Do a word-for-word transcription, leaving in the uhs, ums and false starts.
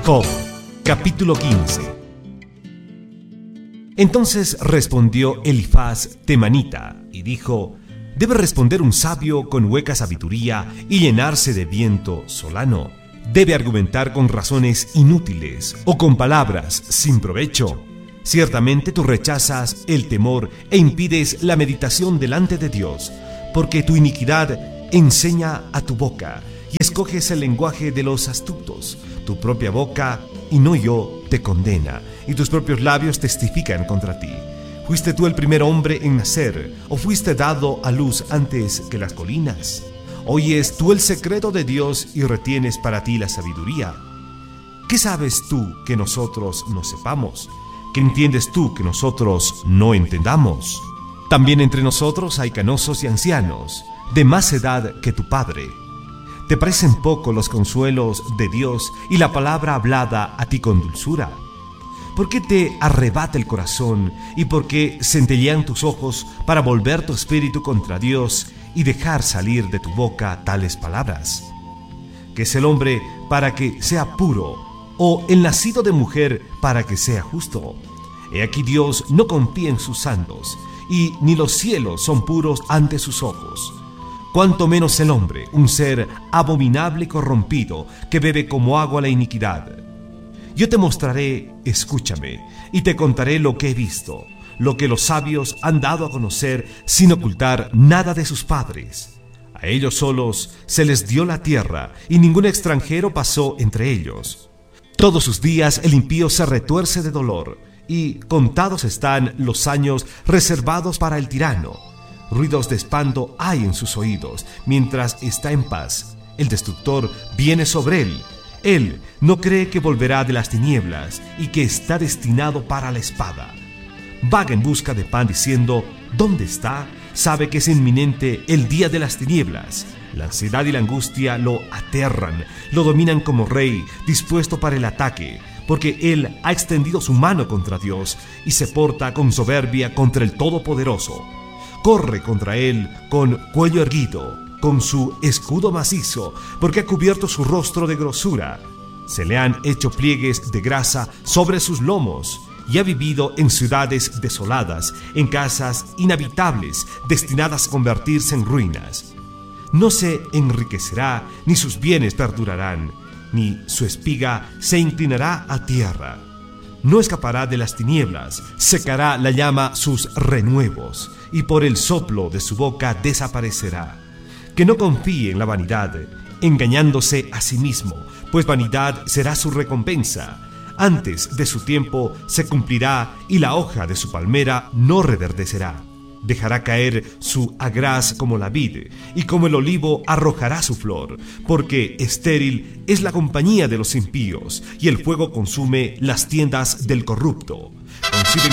Job, capítulo quince. Entonces respondió Elifaz temanita y dijo: ¿Debe responder un sabio con hueca sabiduría y llenarse de viento solano? ¿Debe argumentar con razones inútiles o con palabras sin provecho? Ciertamente tú rechazas el temor e impides la meditación delante de Dios, porque tu iniquidad enseña a tu boca y escoges el lenguaje de los astutos. Tu propia boca, y no yo, te condena, y tus propios labios testifican contra ti. ¿Fuiste tú el primer hombre en nacer, o fuiste dado a luz antes que las colinas? ¿Oyes tú el secreto de Dios y retienes para ti la sabiduría? ¿Qué sabes tú que nosotros no sepamos? ¿Qué entiendes tú que nosotros no entendamos? También entre nosotros hay canosos y ancianos, de más edad que tu padre. ¿Te parecen poco los consuelos de Dios y la palabra hablada a ti con dulzura? ¿Por qué te arrebata el corazón y por qué centellean tus ojos para volver tu espíritu contra Dios y dejar salir de tu boca tales palabras? ¿Qué es el hombre para que sea puro, o el nacido de mujer para que sea justo? He aquí Dios no confía en sus santos, y ni los cielos son puros ante sus ojos. Cuanto menos el hombre, un ser abominable y corrompido, que bebe como agua la iniquidad. Yo te mostraré, escúchame, y te contaré lo que he visto, lo que los sabios han dado a conocer sin ocultar nada de sus padres. A ellos solos se les dio la tierra, y ningún extranjero pasó entre ellos. Todos sus días el impío se retuerce de dolor, y contados están los años reservados para el tirano. Ruidos de espanto hay en sus oídos, mientras está en paz. El destructor viene sobre él. Él no cree que volverá de las tinieblas y que está destinado para la espada. Vaga en busca de pan diciendo: ¿dónde está? Sabe que es inminente el día de las tinieblas. La ansiedad y la angustia lo aterran, lo dominan como rey, dispuesto para el ataque, porque él ha extendido su mano contra Dios y se porta con soberbia contra el Todopoderoso. Corre contra él con cuello erguido, con su escudo macizo, porque ha cubierto su rostro de grosura. Se le han hecho pliegues de grasa sobre sus lomos, y ha vivido en ciudades desoladas, en casas inhabitables, destinadas a convertirse en ruinas. No se enriquecerá, ni sus bienes perdurarán, ni su espiga se inclinará a tierra. No escapará de las tinieblas, secará la llama sus renuevos, y por el soplo de su boca desaparecerá. Que no confíe en la vanidad, engañándose a sí mismo, pues vanidad será su recompensa. Antes de su tiempo se cumplirá, y la hoja de su palmera no reverdecerá. Dejará caer su agraz como la vid, y como el olivo arrojará su flor, porque estéril es la compañía de los impíos, y el fuego consume las tiendas del corrupto. Conciben